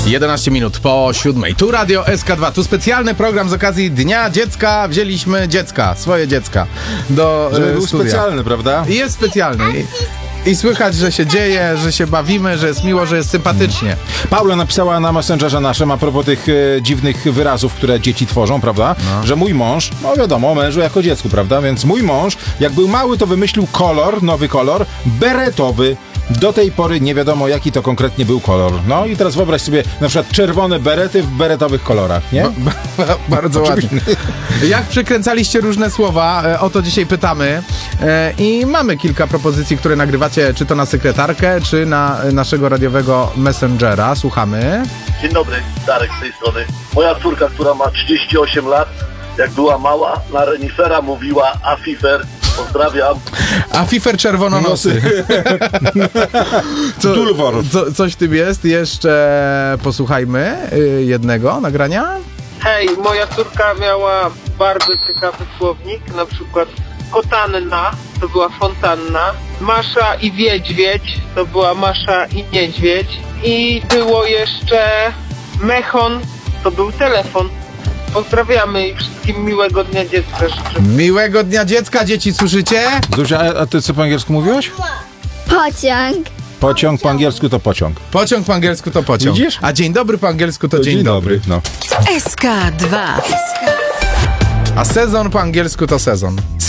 11 minut po 7. Tu Radio SK2. Tu specjalny program z okazji Dnia Dziecka. Wzięliśmy dziecka, swoje dziecka do Żeby był studia. specjalny, prawda? I jest specjalny. I słychać, że się dzieje, że się bawimy, że jest miło, że jest sympatycznie. Paula napisała na Messengerze naszym a propos tych dziwnych wyrazów, które dzieci tworzą, prawda? No. Że mój mąż, no wiadomo, o mężu jako dziecku, prawda? Więc mój mąż, jak był mały, to wymyślił kolor, nowy kolor, beretowy. Do tej pory nie wiadomo, jaki to konkretnie był kolor. No i teraz wyobraź sobie na przykład czerwone berety w beretowych kolorach, nie? Bardzo ładnie. Jak przekręcaliście różne słowa, o to dzisiaj pytamy. I mamy kilka propozycji, które nagrywacie, czy to na sekretarkę, czy na naszego radiowego Messengera. Słuchamy. Dzień dobry, Darek z tej strony. Moja córka, która ma 38 lat, jak była mała, na renifera mówiła Afifer. Pozdrawiam. A Fifer czerwononosy. Dulwor. Coś w tym jest. Jeszcze posłuchajmy jednego nagrania. Hej, moja córka miała bardzo ciekawy słownik, na przykład kotanna to była fontanna, Masza i Wiedźwiedź to była Masza i Niedźwiedź i było jeszcze mechon, to był telefon. Pozdrawiamy i wszystkim miłego Dnia Dziecka życzę. Miłego Dnia Dziecka, dzieci, słyszycie? Zuzia, a ty co po angielsku mówiłaś? Pociąg. Pociąg po angielsku to pociąg. Pociąg po angielsku to pociąg. Widzisz? A dzień dobry po angielsku to dzień dobry. No. SK2. A sezon po angielsku to sezon.